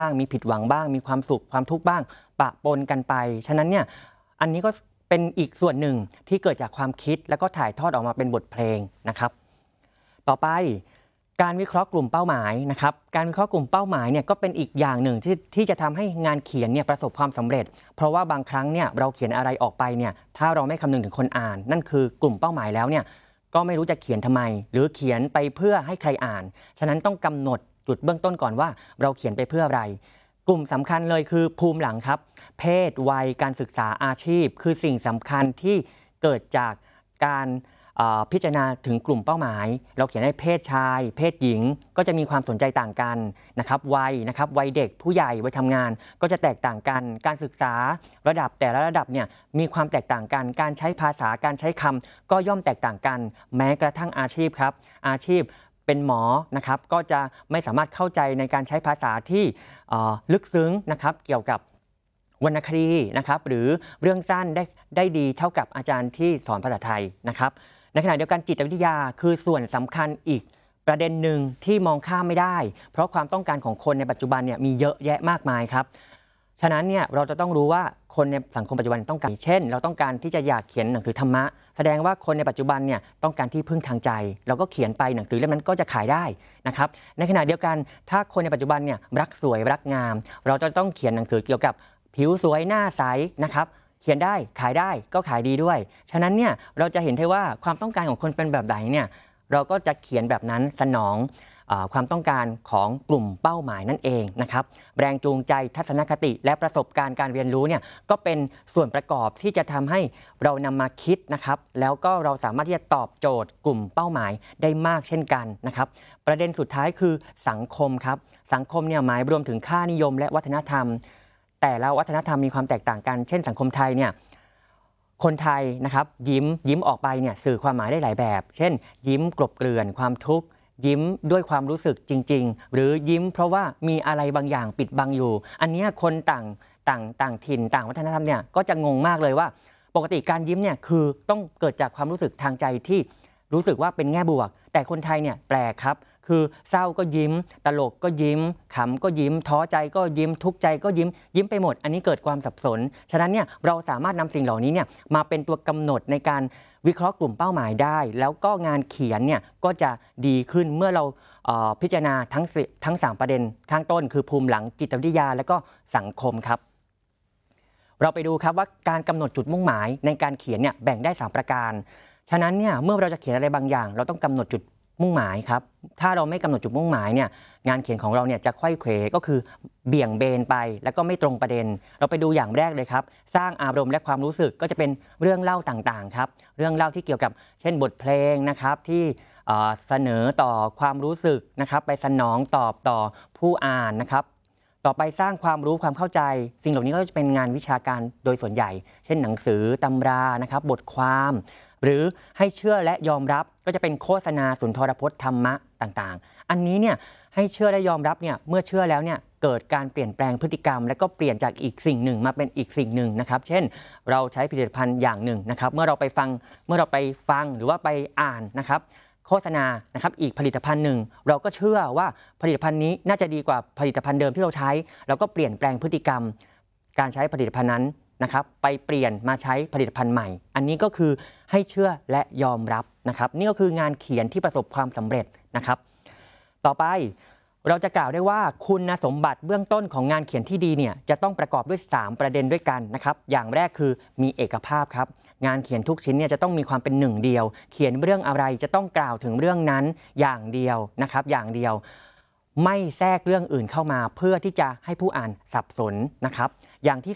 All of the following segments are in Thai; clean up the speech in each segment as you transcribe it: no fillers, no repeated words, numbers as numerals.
บ้างมีผิดหวังบ้างมีความสุขความทุกข์บ้างปะปนกันไปฉะนั้นเนี่ยอันนี้ก็เป็นอีกส่วนหนึ่งที่เกิดจากความคิดแล้วก็ถ่ายทอดออกมาเป็นบทเพลงนะครับต่อไปการวิเคราะห์กลุ่มเป้าหมายนะครับการวิเคราะห์กลุ่มเป้าหมายเนี่ยก็เป็นอีกอย่างหนึ่งที่จะทำให้งานเขียนเนี่ยประสบความสำเร็จเพราะว่าบางครั้งเนี่ยเราเขียนอะไรออกไปเนี่ยถ้าเราไม่คำนึงถึงคนอ่านนั่นคือกลุ่มเป้าหมายแล้วเนี่ยก็ไม่รู้จะเขียนทำไมหรือเขียนไปเพื่อให้ใครอ่านฉะนั้นต้องกำหนดจุดเบื้องต้นก่อนว่าเราเขียนไปเพื่ออะไรกลุ่มสำคัญเลยคือภูมิหลังครับเพศวัยการศึกษาอาชีพคือสิ่งสำคัญที่เกิดจากการพิจารณาถึงกลุ่มเป้าหมายเราเขียนให้เพศชายเพศหญิงก็จะมีความสนใจต่างกันนะครับวัยเด็กผู้ใหญ่วัยทำงานก็จะแตกต่างกันการศึกษาระดับแต่ละระดับเนี่ยมีความแตกต่างกันการใช้ภาษาการใช้คำก็ย่อมแตกต่างกันแม้กระทั่งอาชีพครับอาชีพเป็นหมอนะครับก็จะไม่สามารถเข้าใจในการใช้ภาษาที่ลึกซึ้งนะครับเกี่ยวกับวรรณคดีนะครับหรือเรื่องสั้นได้ดีเท่ากับอาจารย์ที่สอนภาษาไทยนะครับในขณะเดียวกันจิตวิทยาคือส่วนสำคัญอีกประเด็นหนึ่งที่มองข้ามไม่ได้เพราะความต้องการของคนในปัจจุบันเนี่ยมีเยอะแยะมากมายครับฉะนั้นเนี่ยเราจะต้องรู้ว่าคนในสังคมปัจจุบันต้องการเช่นเราต้องการที่จะอยากเขียนหนังสือธรรมะแสดงว่าคนในปัจจุบันเนี่ยต้องการที่พึ่งทางใจเราก็เขียนไปหนังสือเล่มนั้นก็จะขายได้นะครับในขณะเดียวกันถ้าคนในปัจจุบันเนี่ยรักสวยรักงามเราจะต้องเขียนหนังสือเกี่ยวกับผิวสวยหน้าใสนะครับเขียนได้ขายได้ก็ขายดีด้วยฉะนั้นเนี่ยเราจะเห็นได้ว่าความต้องการของคนเป็นแบบไหนเนี่ยเราก็จะเขียนแบบนั้นสนองความต้องการของกลุ่มเป้าหมายนั่นเองนะครับแรงจูงใจทัศนคติและประสบการณ์การเรียนรู้เนี่ยก็เป็นส่วนประกอบที่จะทำให้เรานำมาคิดนะครับแล้วก็เราสามารถที่จะตอบโจทย์กลุ่มเป้าหมายได้มากเช่นกันนะครับประเด็นสุดท้ายคือสังคมครับสังคมเนี่ยหมายรวมถึงค่านิยมและวัฒนธรรมแต่ละวัฒนธรรมมีความแตกต่างกันเช่นสังคมไทยเนี่ยคนไทยนะครับยิ้มออกไปเนี่ยสื่อความหมายได้หลายแบบเช่นยิ้มกลบเกลื่อนความทุกข์ยิ้มด้วยความรู้สึกจริงๆหรือยิ้มเพราะว่ามีอะไรบางอย่างปิดบังอยู่อันนี้คนต่างถิ่นต่างวัฒนธรรมเนี่ยก็จะงงมากเลยว่าปกติการยิ้มเนี่ยคือต้องเกิดจากความรู้สึกทางใจที่รู้สึกว่าเป็นแง่บวกแต่คนไทยเนี่ยแปลกครับคือเศร้าก็ยิ้มตลกก็ยิ้มขำก็ยิ้มท้อใจก็ยิ้มทุกข์ใจก็ยิ้มไปหมดอันนี้เกิดความสับสนฉะนั้นเนี่ยเราสามารถนำสิ่งเหล่านี้เนี่ยมาเป็นตัวกำหนดในการวิเคราะห์กลุ่มเป้าหมายได้แล้วก็งานเขียนเนี่ยก็จะดีขึ้นเมื่อเราพิจารณาทั้ง3ประเด็นข้างต้นคือภูมิหลังจิตวิทยาและก็สังคมครับเราไปดูครับว่าการกำหนดจุดมุ่งหมายในการเขียนเนี่ยแบ่งได้3ประการฉะนั้นเนี่ยเมื่อเราจะเขียนอะไรบางอย่างเราต้องกำหนดจุดมุ่งหมายครับถ้าเราไม่กำหนดจุดมุ่งหมายเนี่ยงานเขียนของเราเนี่ยจะไขว้เขวก็คือเบี่ยงเบนไปแล้วก็ไม่ตรงประเด็นเราไปดูอย่างแรกเลยครับสร้างอารมณ์และความรู้สึกก็จะเป็นเรื่องเล่าต่างๆครับเรื่องเล่าที่เกี่ยวกับเช่นบทเพลงนะครับที่เสนอต่อความรู้สึกนะครับไปสนองตอบต่อผู้อ่านนะครับต่อไปสร้างความรู้ความเข้าใจสิ่งเหล่านี้ก็จะเป็นงานวิชาการโดยส่วนใหญ่เช่นหนังสือตำรานะครับบทความหรือให้เชื่อและยอมรับก็จะเป็นโฆษณาสุนทรพจน์ธรรมะต่างๆอันนี้เนี่ยให้เชื่อและยอมรับเนี่ยเมื่อเชื่อแล้วเนี่ยเกิดการเปลี่ยนแปลงพฤติกรรมแล้วก็เปลี่ยนจากอีกสิ่งหนึ่งมาเป็นอีกสิ่งหนึ่งนะครับเช่นเราใช้ผลิตภัณฑ์อย่างหนึ่งนะครับเมื่อเราไปฟังหรือว่าไปอ่านนะครับโฆษณานะครับอีกผลิตภัณฑ์หนึ่งเราก็เชื่อว่าผลิตภัณฑ์นี้น่าจะดีกว่าผลิตภัณฑ์เดิมที่เราใช้เราก็เปลี่ยนแปลงพฤติกรรมการใช้ผลิตภัณฑ์นั้นนะครับไปเปลี่ยนมาใช้ผลิตภัณฑ์ใหม่อันนี้ก็คือให้เชื่อและยอมรับนะครับนี่ก็คืองานเขียนที่ประสบความสำเร็จนะครับต่อไปเราจะกล่าวได้ว่าคุณสมบัติเบื้องต้นของงานเขียนที่ดีเนี่ยจะต้องประกอบด้วย3ประเด็นด้วยกันนะครับอย่างแรกคือมีเอกภาพครับงานเขียนทุกชิ้นเนี่ยจะต้องมีความเป็นหนึ่งเดียวเขียนเรื่องอะไรจะต้องกล่าวถึงเรื่องนั้นอย่างเดียวนะครับอย่างเดียวไม่แทรกเรื่องอื่นเข้ามาเพื่อที่จะให้ผู้อ่านสับสนนะครับอย่างที่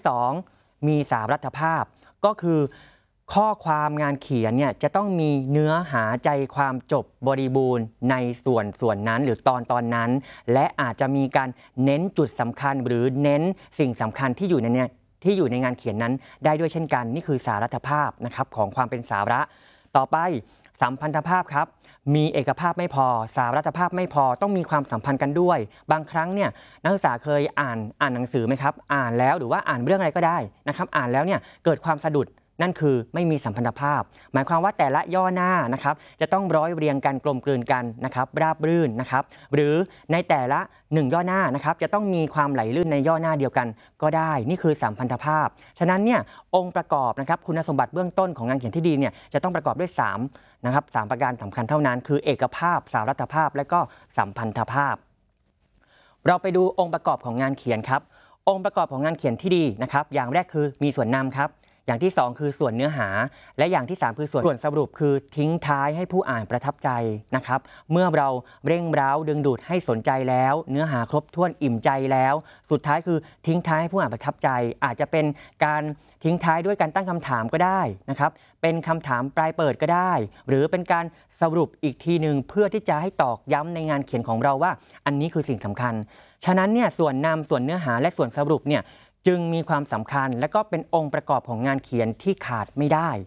2มีสารัตภาพก็คือข้อความงานเขียนเนี่ยจะต้องมีเนื้อหาใจความจบบริบูรณ์ในส่วนนั้นหรือตอนนั้นและอาจจะมีการเน้นจุดสำคัญหรือเน้นสิ่งสำคัญที่อยู่ในงานเขียนนั้นได้ด้วยเช่นกันนี่คือสารัตภาพนะครับของความเป็นสาระต่อไปสัมพันธภาพครับมีเอกภาพไม่พอสารัตภาพไม่พอต้องมีความสัมพันธ์กันด้วยบางครั้งเนี่ยนักศึกษาเคยอ่านหนังสือไหมครับอ่านแล้วหรือว่าอ่านเรื่องอะไรก็ได้นะครับอ่านแล้วเนี่ยเกิดความสะดุดนั่นคือไม่มีสัมพันธภาพหมายความว่าแต่ละย่อหน้านะครับจะต้องร้อยเรียงกันกลมกลืนกันนะครับราบรื่นนะครับหรือในแต่ละ1ย่อหน้านะครับจะต้องมีความไหลลื่นในย่อหน้าเดียวกันก็ได้นี่คือสัมพันธภาพฉะนั้นเนี่ยองค์ประกอบนะครับคุณสมบัติเบื้องต้นของงานเขียนที่ดีเนี่ยจะต้องประกอบด้วย3นะครับ3ประการสำคัญเท่านั้นคือเอกภาพสารัตภาพและก็สัมพันธภาพเราไปดูองค์ประกอบของงานเขียนครับองค์ประกอบของงานเขียนที่ดีนะครับอย่างแรกคือมีส่วนนำครับอย่างที่2คือส่วนเนื้อหาและอย่างที่3คือส่วนสรุปคือทิ้งท้ายให้ผู้อ่านประทับใจนะครับเมื่อเราเร่งเร้าดึงดูดให้สนใจแล้วเนื้อหาครบถ้วนอิ่มใจแล้วสุดท้ายคือทิ้งท้ายให้ผู้อ่านประทับใจอาจจะเป็นการทิ้งท้ายด้วยการตั้งคำถามก็ได้นะครับเป็นคำถามปลายเปิดก็ได้หรือเป็นการสรุปอีกทีหนึ่งเพื่อที่จะให้ตอกย้ำในงานเขียนของเราว่าอันนี้คือสิ่งสำคัญฉะนั้นเนี่ยส่วนนำส่วนเนื้อหาและส่วนสรุปเนี่ยจึงมีความสำคัญและก็เป็นองค์ประกอบของงานเขียนที่ขาดไม่ได้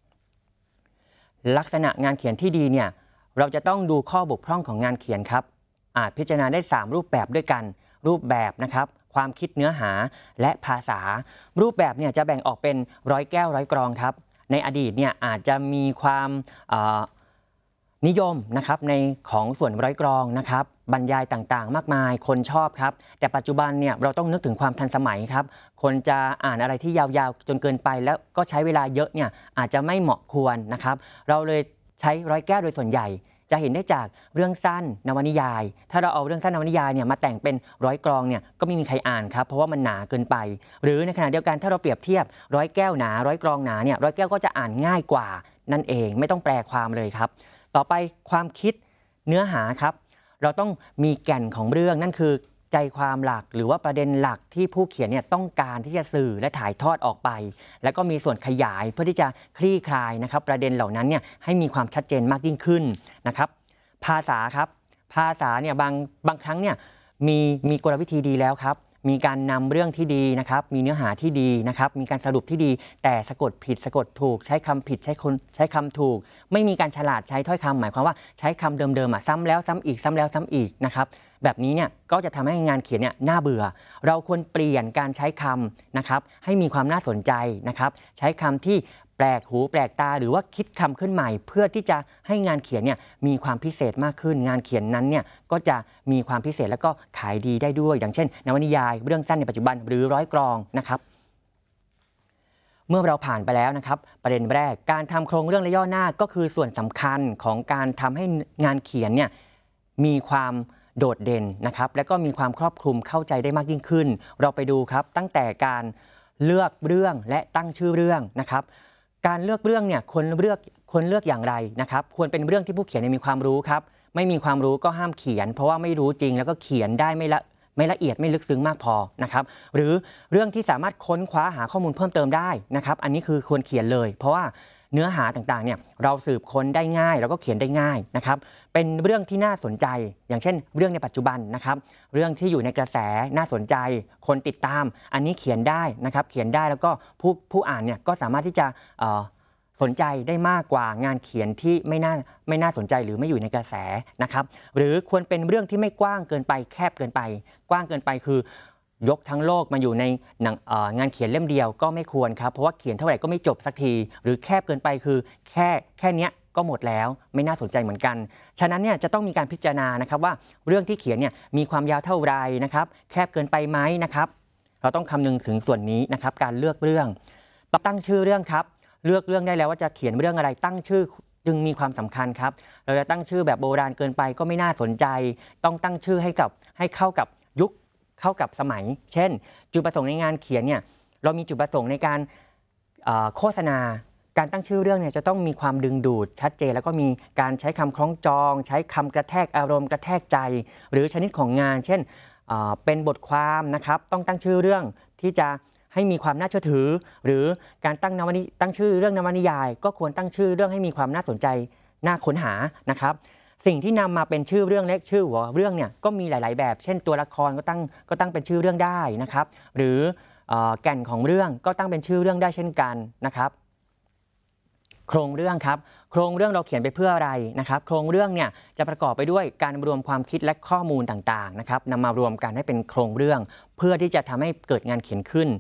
ลักษณะงานเขียนที่ดีเนี่ยเราจะต้องดูข้อบกพร่องของงานเขียนครับอาจพิจารณาได้3รูปแบบด้วยกันรูปแบบนะครับความคิดเนื้อหาและภาษารูปแบบเนี่ยจะแบ่งออกเป็นร้อยแก้วร้อยกรองครับในอดีตเนี่ยอาจจะมีความนิยมนะครับในของส่วนร้อยกรองนะครับบรรยายต่างๆมากมายคนชอบครับแต่ปัจจุบันเนี่ยเราต้องนึกถึงความทันสมัยครับคนจะอ่านอะไรที่ยาวๆจนเกินไปแล้วก็ใช้เวลาเยอะเนี่ยอาจจะไม่เหมาะควรนะครับเราเลยใช้ร้อยแก้วโดยส่วนใหญ่จะเห็นได้จากเรื่องสั้นนวนิยายถ้าเราเอาเรื่องสั้นนวนิยายเนี่ยมาแต่งเป็นร้อยกรองเนี่ยก็ไม่มีใครอ่านครับเพราะว่ามันหนาเกินไปหรือในขณะเดียวกันถ้าเราเปรียบเทียบร้อยแก้วหนาร้อยกรองหนาเนี่ยร้อยแก้วก็จะอ่านง่ายกว่านั่นเองไม่ต้องแปลความเลยครับต่อไปความคิดเนื้อหาครับเราต้องมีแก่นของเรื่องนั่นคือใจความหลักหรือว่าประเด็นหลักที่ผู้เขียนเนี่ยต้องการที่จะสื่อและถ่ายทอดออกไปแล้วก็มีส่วนขยายเพื่อที่จะคลี่คลายนะครับประเด็นเหล่านั้นเนี่ยให้มีความชัดเจนมากยิ่งขึ้นนะครับภาษาครับภาษาเนี่ยบางครั้งเนี่ยมีกลวิธีดีแล้วครับมีการนำเรื่องที่ดีนะครับมีเนื้อหาที่ดีนะครับมีการสรุปที่ดีแต่สะกดผิดสะกดถูกใช้คำผิดใช้คำถูกไม่มีการฉลาดใช้ถ้อยคำหมายความว่าใช้คำเดิมๆซ้ำแล้วซ้ำอีกซ้ำแล้วซ้ำอีกนะครับแบบนี้เนี่ยก็จะทำให้งานเขียนเนี่ยน่าเบื่อเราควรเปลี่ยนการใช้คำนะครับให้มีความน่าสนใจนะครับใช้คำที่แปลกหูแปลกตาหรือว่าคิดคำขึ้นใหม่เพื่อที่จะให้งานเขียนเนี่ยมีความพิเศษมากขึ้นงานเขียนนั้นเนี่ยก็จะมีความพิเศษแล้วก็ขายดีได้ด้วยอย่างเช่นนวนิยายเรื่องสั้นในปัจจุบันหรือร้อยกรองนะครับเมื่อเราผ่านไปแล้วนะครับประเด็นแรกการทำโครงเรื่องและย่อหน้าก็คือส่วนสำคัญของการทำให้งานเขียนเนี่ยมีความโดดเด่นนะครับและก็มีความครอบคลุมเข้าใจได้มากยิ่งขึ้นเราไปดูครับตั้งแต่การเลือกเรื่องและตั้งชื่อเรื่องนะครับการเลือกเรื่องเนี่ยควรเลือกอย่างไรนะครับควรเป็นเรื่องที่ผู้เขียนมีความรู้ครับไม่มีความรู้ก็ห้ามเขียนเพราะว่าไม่รู้จริงแล้วก็เขียนได้ไม่ละเอียดไม่ลึกซึ้งมากพอนะครับหรือเรื่องที่สามารถค้นคว้าหาข้อมูลเพิ่มเติมได้นะครับอันนี้คือควรเขียนเลยเพราะว่าเนื้อหาต่างๆเนี่ยเราสืบค้นได้ง่ายแล้วก็เขียนได้ง่ายนะครับเป็นเรื่องที่น่าสนใจอย่างเช่นเรื่องในปัจจุบันนะครับเรื่องที่อยู่ในกระแสน่าสนใจคนติดตามอันนี้เขียนได้นะครับเขียนได้แล้วก็ผู้อ่านเนี่ยก็สามารถที่จะสนใจได้มากกว่างานเขียนที่ไม่น่าสนใจหรือไม่อยู่ในกระแสนะครับหรือควรเป็นเรื่องที่ไม่กว้างเกินไปแคบเกินไปกว้างเกินไปคือยกทั้งโลกมาอยู่ในงานเขียนเล่มเดียวก็ไม่ควรครับเพราะว่าเขียนเท่าไหร่ก็ไม่จบสักทีหรือแคบเกินไปคือแค่เนี้ยก็หมดแล้วไม่น่าสนใจเหมือนกันฉะนั้นเนี่ยจะต้องมีการพิจารณานะครับว่าเรื่องที่เขียนเนี่ยมีความยาวเท่าไรนะครับแคบเกินไปไหมนะครับเราต้องคำนึงถึงส่วนนี้นะครับการเลือกเรื่องตั้งชื่อเรื่องครับเลือกเรื่องได้แล้วว่าจะเขียนเรื่องอะไรตั้งชื่อจึงมีความสำคัญครับเราจะตั้งชื่อแบบโบราณเกินไปก็ไม่น่าสนใจต้องตั้งชื่อให้เข้ากับยุคเข้ากับสมัยเช่นจุดประสงค์ในงานเขียนเนี่ยเรามีจุดประสงค์ในการโฆษณาการตั้งชื่อเรื่องเนี่ยจะต้องมีความดึงดูดชัดเจนแล้วก็มีการใช้คำคล้องจองใช้คำกระแทกอารมณ์กระแทกใจหรือชนิดของงานเช่นเป็นบทความนะครับต้องตั้งชื่อเรื่องที่จะให้มีความน่าเชื่อถือหรือการตั้งชื่อเรื่องนวนิยายก็ควรตั้งชื่อเรื่องให้มีความน่าสนใจน่าค้นหานะครับสิ่งที่นำมาเป็นชื่อเรื่องและชื่อหัวเรื่องเนี่ยก็มีหลายๆแบบเช่นตัวละครก็ตั้งเป็นชื่อเรื่องได้นะครับหรือแก่นของเรื่องก็ตั้งเป็นชื่อเรื่องได้เช่นกันนะครับโครงเรื่องครับโครงเรื่องเราเขียนไปเพื่ออะไรนะครับโครงเรื่องเนี่ยจะประกอบไปด้วยการรวมความคิดและข้อมูลต่างๆนะครับนำมารวมกันให้เป็นโครงเรื่องเพื่อที่จะทำให้เกิดงานเขียนขึ้น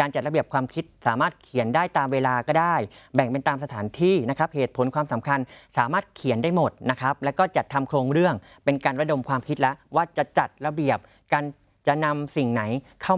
การจัดระเบียบความคิดสามารถเขียนได้ตามเวลาก็ได้แบ่งเป็นตามสถานที่นะครับเหตุผลความสำคัญสามารถเขียนได้หมดนะครับแล้วก็จัดทำโครงเรื่องเป็นการระดมความคิดแล้วว่าจะจัดระเบียบการจะนำสิ่งไหนเข้า